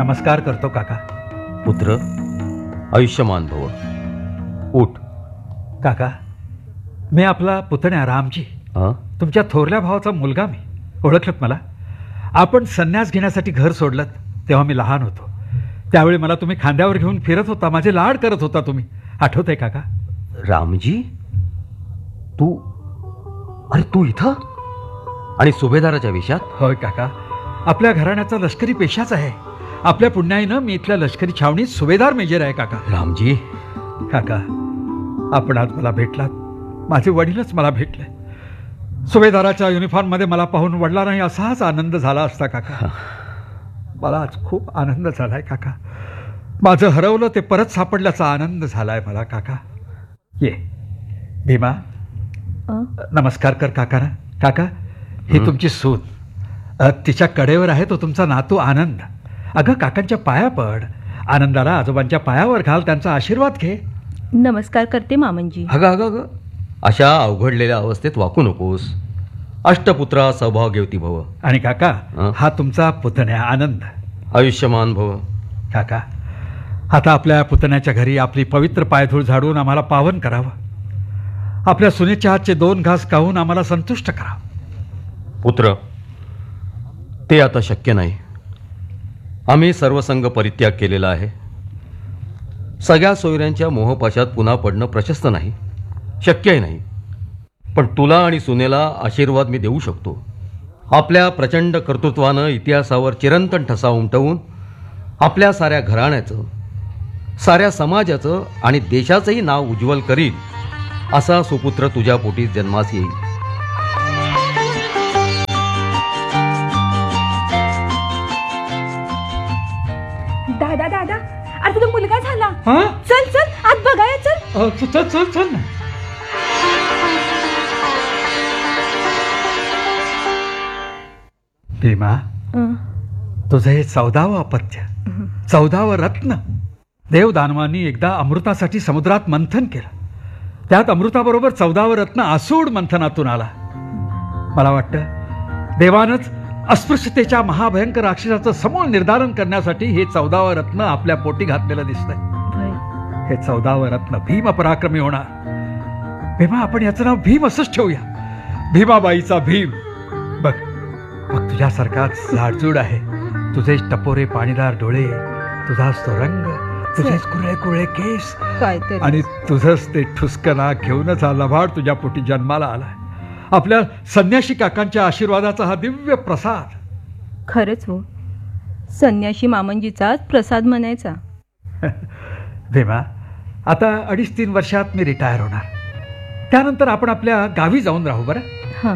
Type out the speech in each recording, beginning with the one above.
नमस्कार करतो काका. पुत्र, आयुष्यमान भव. उठ. काका, मी आपला पुतण्या रामजी, तुमच्या थोरल्या भावाचा मुलगा. मी ओळखलत मला? आपण संन्यास घेण्यासाठी घर सोडलं तेव्हा मी लहान होतो. त्यावेळी मला तुम्ही खांद्यावर घेऊन फिरत होता, माझे लाड करत होता तुम्ही. आठवतंय काका? रामजी, तू तू इथं आणि सुभेदाराच्या वेशात? होय काका, आपल्या घराण्याचा लष्करी पेशाच आहे. आपल्या पुण्याईनं मी इथल्या लष्करी छावणीत सुभेदार मेजर आहे काका. रामजी. काका, आपण आज मला भेटलात. माझे वडीलच मला भेटले. सुभेदाराच्या युनिफॉर्ममध्ये मला पाहून वडला नाही असाच आनंद झाला असता काका. मला आज खूप आनंद झालाय काका. माझं हरवलं ते परत सापडल्याचा आनंद झालाय मला काका. ये भीमा, नमस्कार कर काका ना. काका, ही तुमची सून. तिच्या कडेवर आहे तो तुमचा नातू आनंद. अगं, काकांच्या पाया पड. आनंदाला आजोबांच्या पायावर घाल, त्यांचा आशीर्वाद घे. नमस्कार करते मामनजी. अगं, अशा अवघडलेल्या अवस्थेत वाकू नकोस. अष्टपुत्रा सौभाग्यवती भव. आणि काका, हा तुमचा पुतण्या आनंद. आयुष्यमान भव. काका, आता आपल्या पुतण्याच्या घरी आपली पवित्र पायधूळ झाडून आम्हाला पावन करावं. आपल्या सुनेच्या हातचे 2 घास खाऊन आम्हाला संतुष्ट करा. पुत्र, ते आता शक्य नाही. आम्ही सर्वसंग परित्याग केलेला आहे. सगळ्या सोयऱ्यांच्या मोहपाशात पुन्हा पडणं प्रशस्त नाही, शक्यही नाही. पण तुला आणि सुनेला आशीर्वाद मी देऊ शकतो. आपल्या प्रचंड कर्तृत्वानं इतिहासावर चिरंतन ठसा उमटवून आपल्या साऱ्या घराण्याचं, साऱ्या समाजाचं आणि देशाचंही नाव उज्ज्वल करील असा सुपुत्र तुझ्या पोटी जन्मास येईल. दादा दादा, आता तो मुलगा झाला. चल चल आत बघाय. चल चल चल ना. भीमा, तुझं हे 14वं अपत्य, 14वं रत्न. देवदानवांनी एकदा अमृतासाठी समुद्रात मंथन केलं. त्यात अमृताबरोबर 14वं रत्न आसूड मंथनातून आला. मला वाटतं देवानंच अस्पृश्यतेच्या महाभयंकर राक्षसाचं समूळ निर्धारण करण्यासाठी हे 14वं रत्न आपल्या पोटी घातलेलं दिसतंय. हे 14वं रत्न भीम पराक्रमी होणार. भीमा, आपण याचं नाव भीम असंच ठेवूया. भीमाबाईचा भीम. बघ बघ, तुझ्यासारखाच झाडझूड आहे. तुझे टपोरे पाणीदार डोळे, तुझाच तो रंग, तुझेच कुरळे कुरळे केस, आणि तुझंच ते ठुसकं नाक घेऊनच हा लभाड तुझ्या पोटी जन्माला आलाय. आपल्या संन्याशी काकांच्या आशीर्वादाचा हा दिव्य प्रसाद. खरंच हो, संन्याशी मामनजीचाच प्रसाद म्हणायचा. भीमा, आता 2.5-3 वर्षात मी रिटायर होणार. त्यानंतर आपण आपल्या गावी जाऊन राहू. बरं? हां.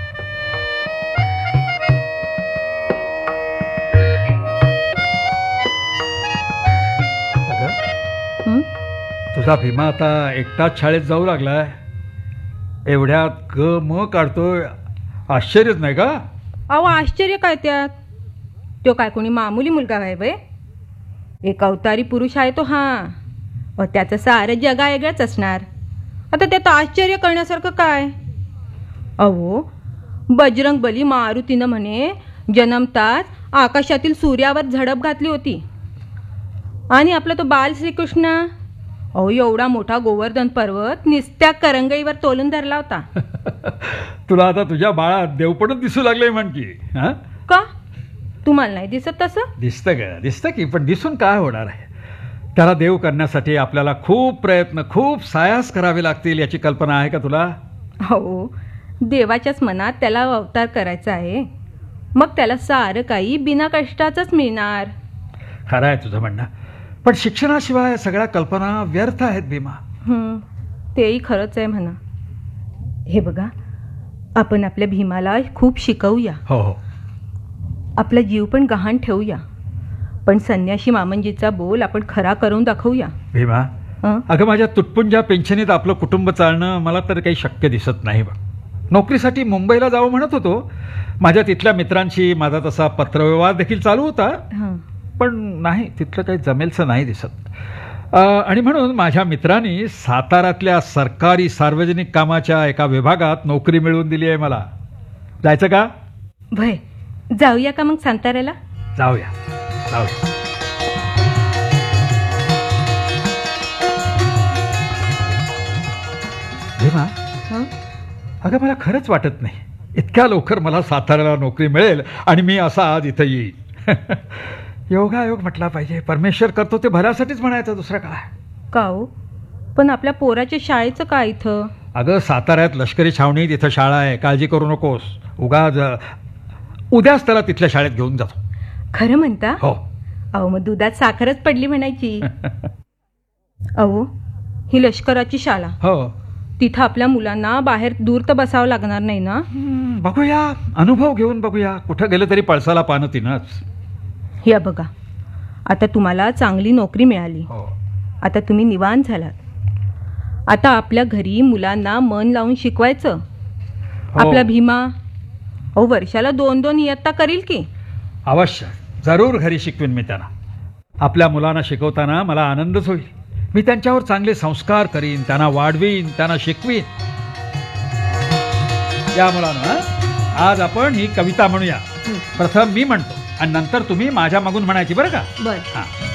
तुझा भीमा आता एकटाच शाळेत जाऊ लागलाय. एवढ्यात ग म काढतोय. आश्चर्यच नाही का? अहो, आश्चर्य काय त्यात? तो काय कोणी मामूली मुलगा आहे बाई? एक अवतारी पुरुष आहे तो. हा, त्याचं सारं जगा वेगळंच असणार. आता त्यात आश्चर्य करण्यासारखं काय? अहो, बजरंग बली मारुतीनं म्हणे जन्मताच आकाशातील सूर्यावर झडप घातली होती. आणि आपला तो बाल श्रीकृष्ण, अहो, एवढा मोठा गोवर्धन पर्वत निस्त्या करंगईवर तोलून धरला होता. तुला आता तुझ्या बाळात देवपणच दिसू लागले म्हणकी. का? तुम्हाला नाही दिसत तसं? दिसतं की, पण दिसून काय होणार आहे? त्याला देव करण्यासाठी आपल्याला खूप प्रयत्न, खूप सायास करावे लागतील. याची कल्पना आहे का तुला? हो, देवाच्याच मनात त्याला अवतार करायचा आहे. मग त्याला सारं काही बिना कष्टाचंच मिळणार. खरं आहे तुझं म्हणणं, पण शिक्षणाशिवाय सगळ्या कल्पना व्यर्थ आहेत भीमा. तेही खरंच आहे म्हणा. हे बघा, आपण आपल्या भीमाला खूप शिकवूया. हो, आपला जीव पण गहाण ठेवूया. पण संन्याशी मामनजीचा बोल आपण खरा करून दाखवूया. भीमा, अगं, माझ्या तुटपुंज्या पेन्शनीत आपलं कुटुंब चालणं मला तर काही शक्य दिसत नाही बघ. नोकरीसाठी मुंबईला जावं म्हणत होतो. माझ्या तिथल्या मित्रांशी माझा तसा पत्रव्यवहार देखील चालू होता, पण नाही, तिथलं काही जमेलचं नाही दिसत. आणि म्हणून माझ्या मित्रांनी साताऱ्यातल्या सरकारी सार्वजनिक कामाच्या एका विभागात नोकरी मिळवून दिली आहे मला. जायचं का? भय, जाऊया का मग साताऱ्याला? जाऊया. भीमा, हं? अगं मला खरंच वाटत नाही इतक्या लवकर मला साताऱ्याला नोकरी मिळेल आणि मी असा आज इथं येईन. योगायोग म्हटला पाहिजे. परमेश्वर करतो ते भल्यासाठीच म्हणायचं, दुसरं काय. का हो? पण आपल्या पोराच्या शाळेचं काय इथं? अगं साताऱ्यात लष्करी छावणीत इथं शाळा आहे, काळजी करू नकोस. उद्याच त्याला तिथल्या शाळेत घेऊन जातो. खरं म्हणता? हो. अहो मग दुधात साखरच पडली म्हणायची. अहो, ही लष्कराची शाळा, हो. तिथं आपल्या मुलांना बाहेर दूर तर बसावं लागणार नाही ना? बघूया, अनुभव घेऊन बघूया. कुठं गेलं तरी पळसाला पानं तिनंच. हे बघा, आता तुम्हाला चांगली नोकरी मिळाली, हो. आता तुम्ही निवांत झालात. आता आपल्या घरी मुलांना मन लावून शिकवायचं. हो. आपला भीमा अहो वर्षाला 2-2 इयत्ता करील की. अवश्य, जरूर घरी शिकवीन मी त्यांना. आपल्या मुलांना शिकवताना मला आनंदच होईल. मी त्यांच्यावर चांगले संस्कार करीन, त्यांना वाढवीन, त्यांना शिकवीन. या मुलांना आज आपण ही कविता म्हणूया. प्रथम मी म्हणतो आणि नंतर तुम्ही माझ्या मागून म्हणायची, बरं का? बरं. हां.